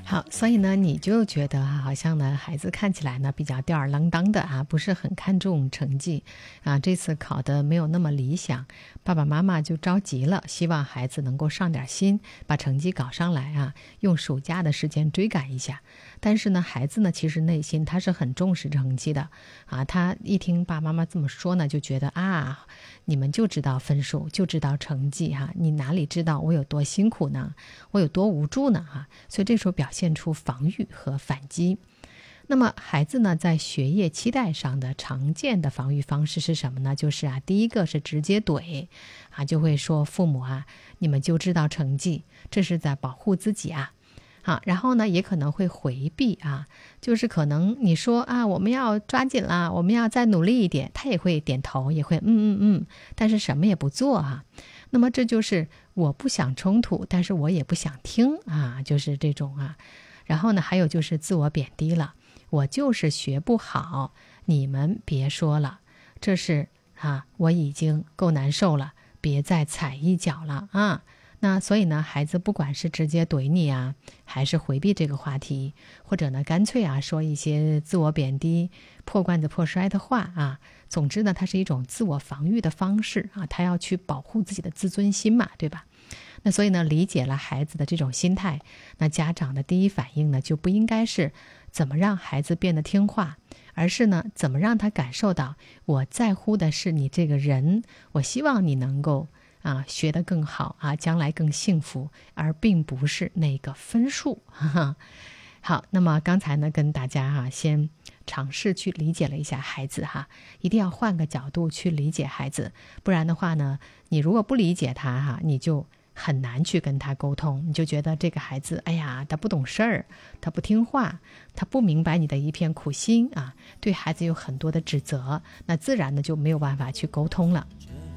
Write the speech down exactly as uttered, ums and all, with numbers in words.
好，所以呢，你就觉得好像呢，孩子看起来呢比较吊儿郎当的啊，不是很看重成绩啊，这次考得没有那么理想，爸爸妈妈就着急了，希望孩子能够上点心，把成绩搞上来啊，用暑假的时间追赶一下。但是呢，孩子呢，其实内心他是很重视成绩的啊，他一听爸爸妈妈这么说呢，就觉得啊，你们就知道分数，就知道成绩哈、啊，你哪里知道我有多辛苦呢？我有多无助呢？哈、啊，所以这时候表现出防御和反击。那么孩子呢，在学业期待上的常见的防御方式是什么呢？就是啊，第一个是直接怼啊，就会说父母啊，你们就知道成绩，这是在保护自己啊。啊，然后呢，也可能会回避啊，就是可能你说啊，我们要抓紧啦，我们要再努力一点，他也会点头，也会嗯嗯嗯，但是什么也不做啊。那么这就是我不想冲突，但是我也不想听啊，就是这种啊。然后呢，还有就是自我贬低了，我就是学不好，你们别说了，这是啊，我已经够难受了，别再踩一脚了啊。那所以呢，孩子不管是直接怼你啊，还是回避这个话题，或者呢干脆啊说一些自我贬低、破罐子破摔的话啊，总之呢，它是一种自我防御的方式啊，他要去保护自己的自尊心嘛，对吧？那所以呢，理解了孩子的这种心态，那家长的第一反应呢，就不应该是怎么让孩子变得听话，而是呢，怎么让他感受到我在乎的是你这个人，我希望你能够啊，学得更好啊，将来更幸福，而并不是那个分数。哈哈。好，那么刚才呢，跟大家哈、啊、先尝试去理解了一下孩子哈，一定要换个角度去理解孩子，不然的话呢，你如果不理解他哈，你就很难去跟他沟通，你就觉得这个孩子，哎呀，他不懂事儿，他不听话，他不明白你的一片苦心啊，对孩子有很多的指责，那自然呢就没有办法去沟通了。